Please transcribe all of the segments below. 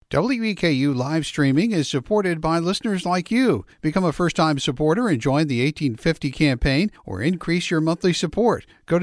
WEKU live streaming is supported by listeners like you. Become a first-time supporter and join the 1850 campaign or increase your monthly support. Go to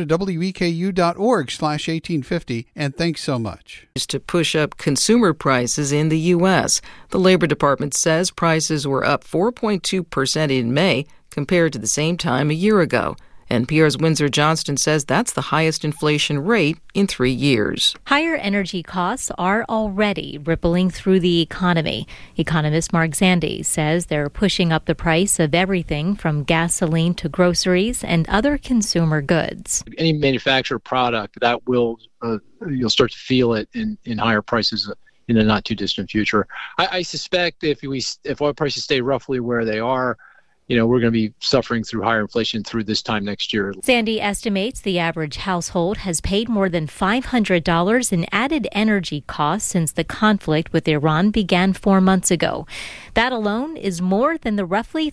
weku.org/1850 and thanks so much. To push up consumer prices in the U.S. The Labor Department says prices were up 4.2% in May compared to the same time a year ago. NPR's Windsor Johnston says that's the highest inflation rate in 3 years. Higher energy costs are already rippling through the economy. Economist Mark Zandi says they're pushing up the price of everything from gasoline to groceries and other consumer goods. Any manufactured product, that will you'll start to feel it in higher prices in the not too distant future. I suspect if oil prices stay roughly where they are, we're going to be suffering through higher inflation through this time next year. Sandy estimates the average household has paid more than $500 in added energy costs since the conflict with Iran began 4 months ago. That alone is more than the roughly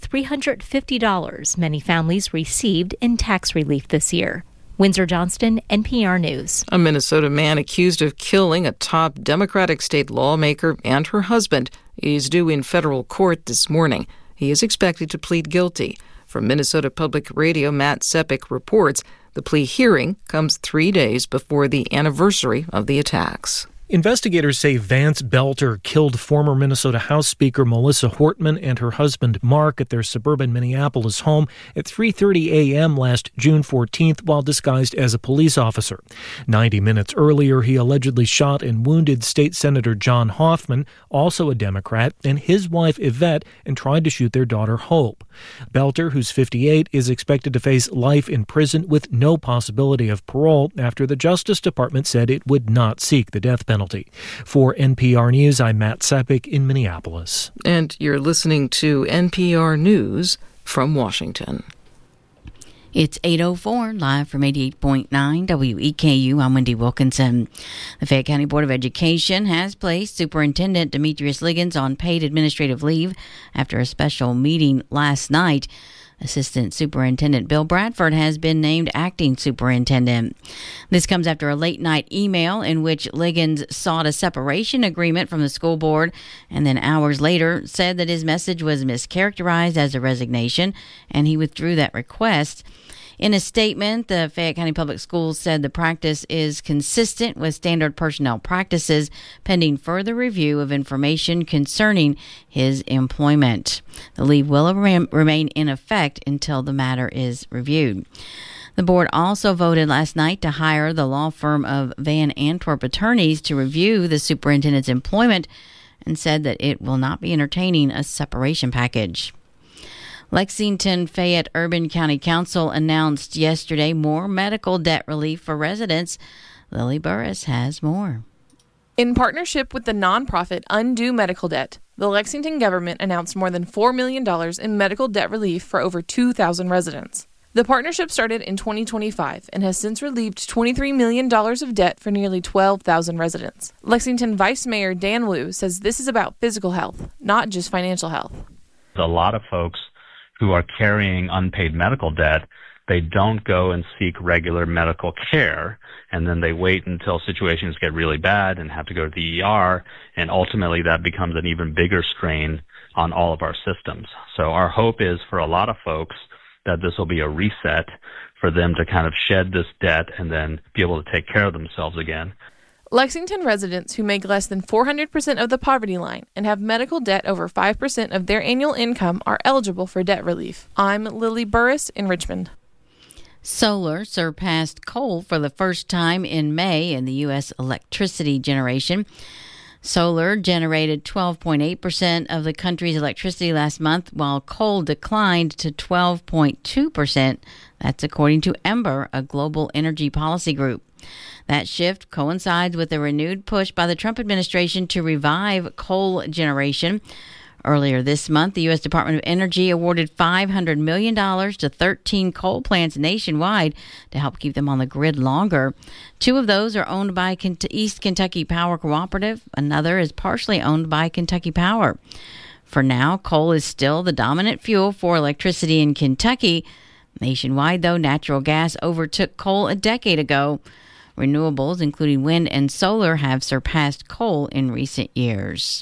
$350 many families received in tax relief this year. Windsor Johnston, NPR News. A Minnesota man accused of killing a top Democratic state lawmaker and her husband is due in federal court this morning. He is expected to plead guilty. From Minnesota Public Radio, Matt Sepik reports the plea hearing comes 3 days before the anniversary of the attacks. Investigators say Vance Belter killed former Minnesota House Speaker Melissa Hortman and her husband Mark at their suburban Minneapolis home at 3:30 a.m. last June 14th while disguised as a police officer. 90 minutes earlier, he allegedly shot and wounded State Senator John Hoffman, also a Democrat, and his wife Yvette, and tried to shoot their daughter Hope. Belter, who's 58, is expected to face life in prison with no possibility of parole after the Justice Department said it would not seek the death penalty. For NPR News, I'm Matt Sepik in Minneapolis. And you're listening to NPR News from Washington. It's 8:04, live from 88.9 WEKU. I'm Wendy Wilkinson. The Fayette County Board of Education has placed Superintendent Demetrius Liggins on paid administrative leave after a special meeting last night. Assistant Superintendent Bill Bradford has been named acting superintendent. This comes after a late-night email in which Liggins sought a separation agreement from the school board and then hours later said that his message was mischaracterized as a resignation and he withdrew that request. In a statement, the Fayette County Public Schools said the practice is consistent with standard personnel practices pending further review of information concerning his employment. The leave will remain in effect until the matter is reviewed. The board also voted last night to hire the law firm of Van Antwerp attorneys to review the superintendent's employment and said that it will not be entertaining a separation package. Lexington Fayette Urban County Council announced yesterday more medical debt relief for residents. Lily Burris has more. In partnership with the nonprofit Undo Medical Debt, the Lexington government announced more than $4 million in medical debt relief for over 2,000 residents. The partnership started in 2025 and has since relieved $23 million of debt for nearly 12,000 residents. Lexington Vice Mayor Dan Wu says this is about physical health, not just financial health. A lot of folks who are carrying unpaid medical debt, they don't go and seek regular medical care, and then they wait until situations get really bad and have to go to the ER, and ultimately that becomes an even bigger strain on all of our systems. So our hope is for a lot of folks that this will be a reset for them to kind of shed this debt and then be able to take care of themselves again. Lexington residents who make less than 400% of the poverty line and have medical debt over 5% of their annual income are eligible for debt relief. I'm Lily Burris in Richmond. Solar surpassed coal for the first time in May in the U.S. electricity generation. Solar generated 12.8% of the country's electricity last month, while coal declined to 12.2%. That's according to Ember, a global energy policy group. That shift coincides with a renewed push by the Trump administration to revive coal generation. Earlier this month, the U.S. Department of Energy awarded $500 million to 13 coal plants nationwide to help keep them on the grid longer. 2 of those are owned by East Kentucky Power Cooperative. Another is partially owned by Kentucky Power. For now, coal is still the dominant fuel for electricity in Kentucky. Nationwide, though, natural gas overtook coal a decade ago. Renewables, including wind and solar, have surpassed coal in recent years.